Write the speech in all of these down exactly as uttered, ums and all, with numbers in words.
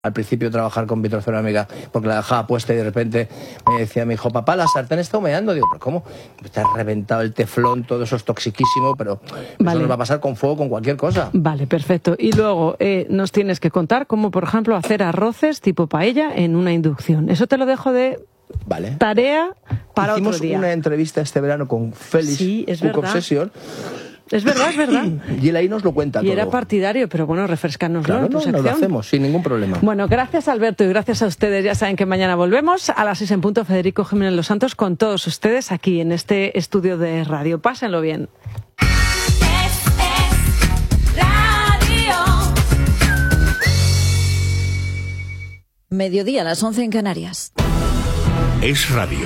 al principio trabajar con vitrocerámica porque la dejaba puesta y de repente me decía mi hijo, papá, la sartén está humeando. Digo, ¿pero cómo? Está reventado el teflón, todo eso es toxiquísimo, pero vale. Eso nos va a pasar con fuego, con cualquier cosa. Vale, perfecto. Y luego eh, nos tienes que contar cómo, por ejemplo, hacer arroces tipo paella en una inducción. Eso te lo dejo de vale. tarea para Hicimos otro día. una entrevista este verano con Félix, sí, es Cook Obsession. Es verdad, es verdad. Y él ahí nos lo cuenta y todo. era partidario, pero bueno, refrescarnoslo claro, en tu no, sección. nos lo hacemos, sin ningún problema. Bueno, gracias Alberto y gracias a ustedes. Ya saben que mañana volvemos a las seis en punto, Federico Jiménez Los Santos, con todos ustedes aquí en este estudio de radio. Pásenlo bien. Es, es radio. Mediodía a las once en Canarias. Es radio.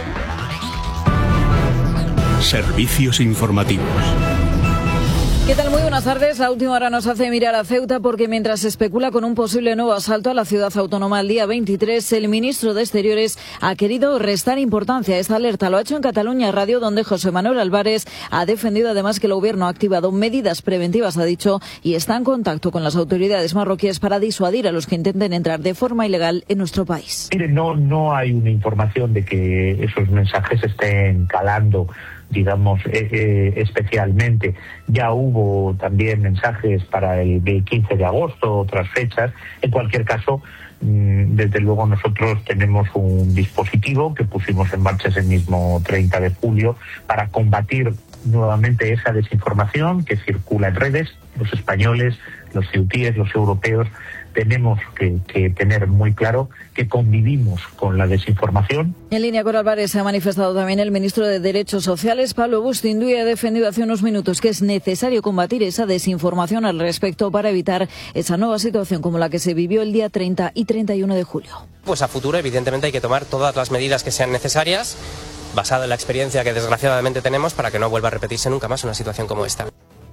Servicios informativos. ¿Qué tal? Muy buenas tardes. La última hora nos hace mirar a Ceuta porque mientras se especula con un posible nuevo asalto a la ciudad autónoma el día veintitrés, el ministro de Exteriores ha querido restar importancia a esta alerta. Lo ha hecho en Cataluña Radio, donde José Manuel Álvarez ha defendido además que el gobierno ha activado medidas preventivas, ha dicho, y está en contacto con las autoridades marroquíes para disuadir a los que intenten entrar de forma ilegal en nuestro país. Mire, no, no hay una información de que esos mensajes estén calando, digamos, eh, eh, especialmente. Ya hubo también mensajes para el quince de agosto, otras fechas. En cualquier caso, mmm, desde luego nosotros tenemos un dispositivo que pusimos en marcha ese mismo treinta de julio para combatir nuevamente esa desinformación que circula en redes. Los españoles, los ceutíes, los europeos, tenemos que, que tener muy claro que convivimos con la desinformación. En línea con Álvarez se ha manifestado también el ministro de Derechos Sociales, Pablo Bustindu, y ha defendido hace unos minutos que es necesario combatir esa desinformación al respecto para evitar esa nueva situación como la que se vivió el día treinta y treinta y uno de julio. Pues a futuro, evidentemente, hay que tomar todas las medidas que sean necesarias, basado en la experiencia que desgraciadamente tenemos, para que no vuelva a repetirse nunca más una situación como esta.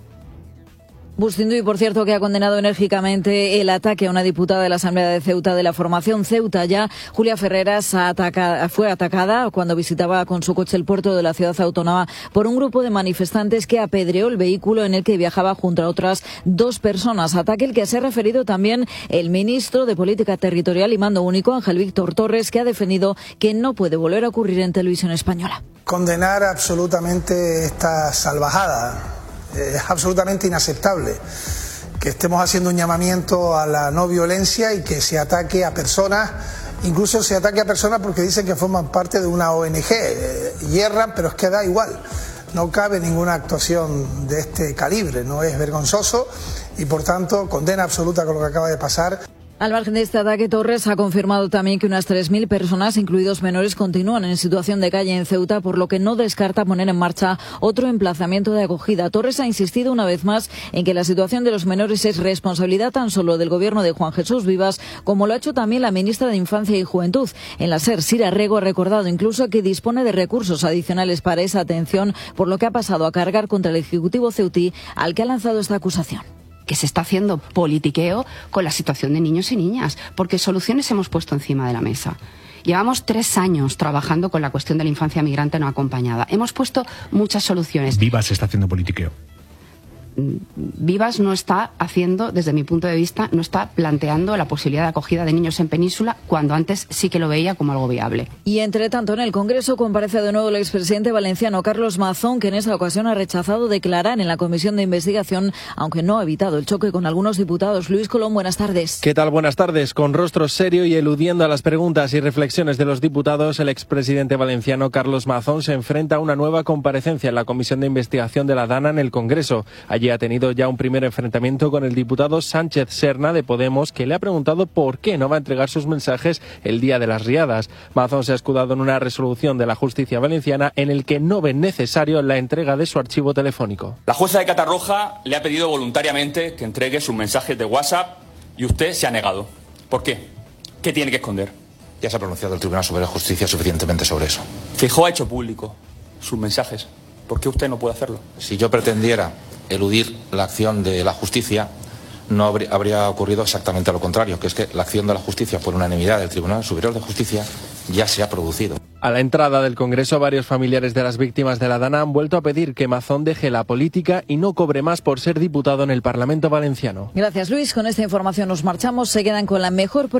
Bustindu, y por cierto, que ha condenado enérgicamente el ataque a una diputada de la Asamblea de Ceuta de la formación Ceuta Ya. Julia Ferreras ataca, fue atacada cuando visitaba con su coche el puerto de la ciudad autónoma por un grupo de manifestantes que apedreó el vehículo en el que viajaba junto a otras dos personas. Ataque al que se ha referido también el ministro de Política Territorial y Mando Único, Ángel Víctor Torres, que ha defendido que no puede volver a ocurrir en televisión española. Condenar absolutamente esta salvajada. Es absolutamente inaceptable que estemos haciendo un llamamiento a la no violencia y que se ataque a personas, incluso se ataque a personas porque dicen que forman parte de una O N G. Eh, hierran, pero es que da igual. No cabe ninguna actuación de este calibre, no es vergonzoso y por tanto condena absoluta con lo que acaba de pasar. Al margen de este ataque, Torres ha confirmado también que unas tres mil personas, incluidos menores, continúan en situación de calle en Ceuta, por lo que no descarta poner en marcha otro emplazamiento de acogida. Torres ha insistido una vez más en que la situación de los menores es responsabilidad tan solo del gobierno de Juan Jesús Vivas, como lo ha hecho también la ministra de Infancia y Juventud. En la SER, Sira Rego ha recordado incluso que dispone de recursos adicionales para esa atención, por lo que ha pasado a cargar contra el Ejecutivo ceutí, al que ha lanzado esta acusación. Que se está haciendo politiqueo con la situación de niños y niñas, porque soluciones hemos puesto encima de la mesa. Llevamos tres años trabajando con la cuestión de la infancia migrante no acompañada. Hemos puesto muchas soluciones. Vivas está haciendo politiqueo. Vivas no está haciendo, desde mi punto de vista, no está planteando la posibilidad de acogida de niños en península, cuando antes sí que lo veía como algo viable. Y entre tanto, en el Congreso comparece de nuevo el expresidente valenciano Carlos Mazón, que en esa ocasión ha rechazado declarar en la comisión de investigación, aunque no ha evitado el choque con algunos diputados. Luis Colón, buenas tardes. ¿Qué tal? Buenas tardes. Con rostro serio y eludiendo a las preguntas y reflexiones de los diputados, el expresidente valenciano Carlos Mazón se enfrenta a una nueva comparecencia en la comisión de investigación de la DANA en el Congreso. Allí ha tenido ya un primer enfrentamiento con el diputado Sánchez Serna de Podemos, que le ha preguntado por qué no va a entregar sus mensajes el día de las riadas. Mazón se ha escudado en una resolución de la justicia valenciana en el que no ve necesario la entrega de su archivo telefónico. La jueza de Catarroja le ha pedido voluntariamente que entregue sus mensajes de WhatsApp y usted se ha negado. ¿Por qué? ¿Qué tiene que esconder? Ya se ha pronunciado el Tribunal Superior de Justicia suficientemente sobre eso. Feijóo ha hecho público sus mensajes. ¿Por qué usted no puede hacerlo? Si yo pretendiera eludir la acción de la justicia, no habría, habría ocurrido exactamente lo contrario, que es que la acción de la justicia por unanimidad del Tribunal Superior de Justicia ya se ha producido. A la entrada del Congreso, varios familiares de las víctimas de la Dana han vuelto a pedir que Mazón deje la política y no cobre más por ser diputado en el Parlamento valenciano. Gracias, Luis. Con esta información nos marchamos. Se quedan con la mejor